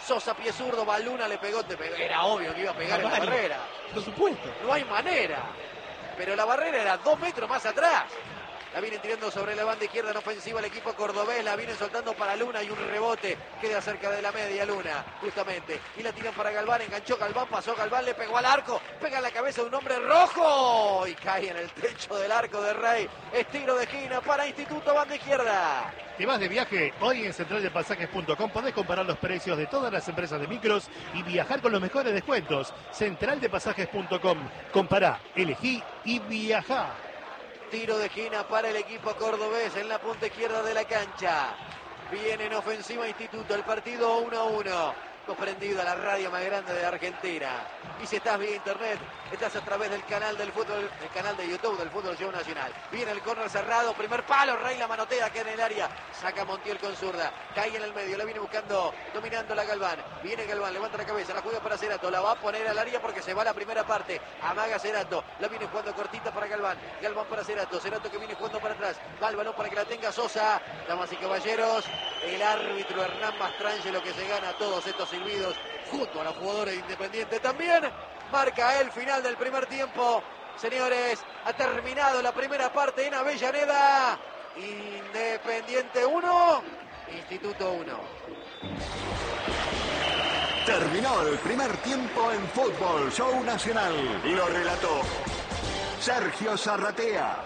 Sosa, pie zurdo, Baluna le pegó, era obvio que iba a pegar en la barrera. Por supuesto. No hay manera. Pero la barrera era 2 metros más atrás. La vienen tirando sobre la banda izquierda en ofensiva el equipo cordobés. La vienen soltando para Luna y un rebote. Queda cerca de la media Luna, justamente. Y la tiran para Galván. Enganchó Galván, pasó Galván, le pegó al arco. Pega en la cabeza de un hombre rojo. Y cae en el techo del arco de Rey. Es tiro de esquina para Instituto, banda izquierda. Te vas de viaje, hoy en centraldepasajes.com podés comparar los precios de todas las empresas de micros y viajar con los mejores descuentos. Centraldepasajes.com. Compará, elegí y viajá. Tiro de esquina para el equipo cordobés en la punta izquierda de la cancha. Viene en ofensiva Instituto, el partido 1-1. Prendido a la radio más grande de Argentina. Y si estás vía internet, estás a través del canal del fútbol, el canal de YouTube del Fútbol Show Nacional. Viene el córner cerrado, primer palo, Rey la manotea que en el área. Saca Montiel con zurda, cae en el medio, la viene buscando, dominando la Galván. Viene Galván, levanta la cabeza, la juega para Cerato, la va a poner al área porque se va la primera parte. Amaga Cerato, la viene jugando cortita para Galván. Galván para Cerato, Cerato que viene jugando para atrás. Va el balón para que la tenga Sosa. Damas y caballeros, el árbitro Hernán Mastrangelo que se gana todos estos silbidos junto a los jugadores de Independiente también. Marca el final del primer tiempo. Señores, ha terminado la primera parte en Avellaneda. Independiente 1, Instituto 1. Terminó el primer tiempo en Fútbol Show Nacional. Lo relató Sergio Zarratea.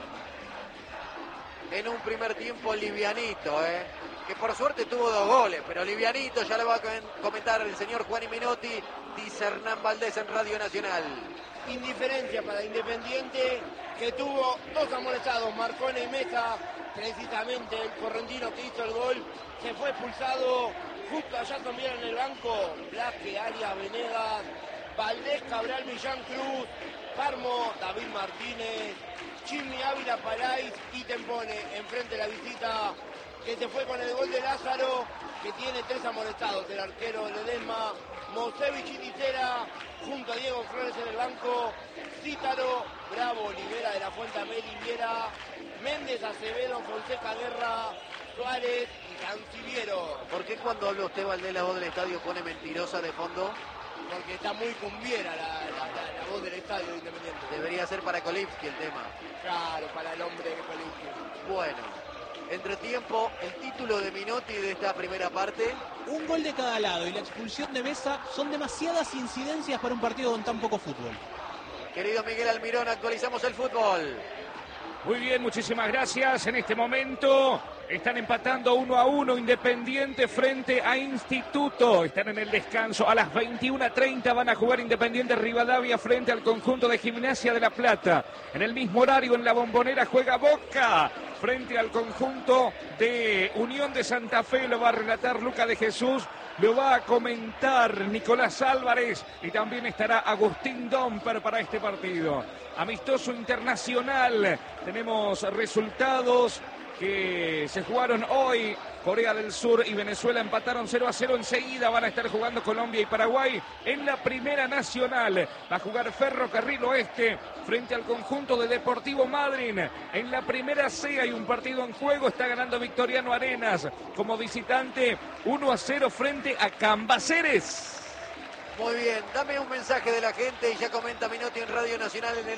En un primer tiempo livianito, que por suerte tuvo 2 goles, pero livianito, ya le va a comentar el señor Juan Minotti, dice Hernán Valdés en Radio Nacional. Indiferencia para Independiente, que tuvo 2 amonestados, Marcone y Mesa, precisamente el correntino que hizo el gol, se fue expulsado, justo allá también en el banco, Blasque, Arias, Venegas, Valdés, Cabral, Millán Cruz, Parmo, David Martínez, Chimi, Ávila, Palais y Tempone, enfrente de la visita, que se fue con el gol de Lázaro, que tiene 3 amonestados, el arquero Ledesma, Mosevich y Ticera, junto a Diego Flores en el banco, Cítaro, Bravo, Olivera de la Fuente, Ameli, Viera, Méndez, Acevedo, Fonseca, Guerra, Suárez y Canciviero. ¿Por qué cuando habla usted, Valdés, la voz del estadio pone mentirosa de fondo? Porque está muy cumbiera la voz del estadio de Independiente. Debería ser para Kolipski el tema. Claro, para el hombre que Kolipski. Bueno, entretiempo, el título de Minotti de esta primera parte. Un gol de cada lado y la expulsión de Mesa son demasiadas incidencias para un partido con tan poco fútbol. Querido Miguel Almirón, actualizamos el fútbol. Muy bien, muchísimas gracias. En este momento están empatando 1-1 Independiente frente a Instituto. Están en el descanso. A las 21:30 van a jugar Independiente Rivadavia frente al conjunto de Gimnasia de La Plata. En el mismo horario en la Bombonera juega Boca frente al conjunto de Unión de Santa Fe. Lo va a relatar Luca de Jesús. Lo va a comentar Nicolás Álvarez y también estará Agustín Domper para este partido. Amistoso internacional. Tenemos resultados que se jugaron hoy. Corea del Sur y Venezuela empataron 0-0. Enseguida van a estar jugando Colombia y Paraguay en la Primera Nacional. Va a jugar Ferrocarril Oeste frente al conjunto de Deportivo Madryn. En la Primera C hay un partido en juego. Está ganando Victoriano Arenas como visitante 1-0 frente a Cambaceres. Muy bien, dame un mensaje de la gente y ya comenta Minotti en Radio Nacional en el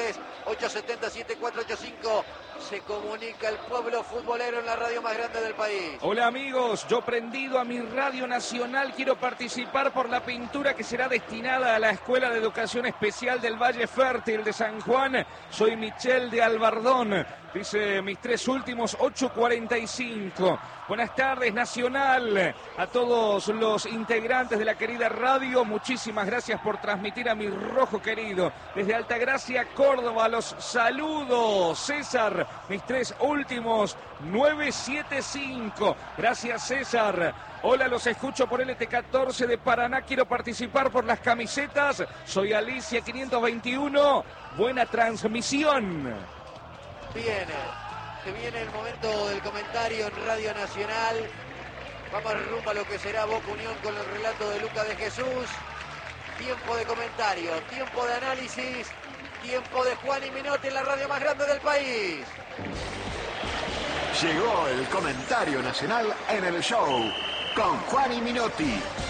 11-3-870-7485. Se comunica el pueblo futbolero en la radio más grande del país. Hola amigos, yo prendido a mi Radio Nacional quiero participar por la pintura que será destinada a la Escuela de Educación Especial del Valle Fértil de San Juan. Soy Michel de Albardón. Dice mis 3 últimos 8:45. Buenas tardes Nacional, a todos los integrantes de la querida radio, muchísimas gracias por transmitir a mi rojo querido. Desde Altagracia, Córdoba, los saludos. César, mis 3 últimos 975. Gracias César. Hola, los escucho por LT14 de Paraná, quiero participar por las camisetas. Soy Alicia 521, buena transmisión. Bien, se viene el momento del comentario en Radio Nacional. Vamos rumbo a lo que será Boca Unión con el relato de Luca de Jesús. Tiempo de comentario, tiempo de análisis, tiempo de Juan y Minotti en la radio más grande del país. Llegó el comentario nacional en el show con Juan y Minotti.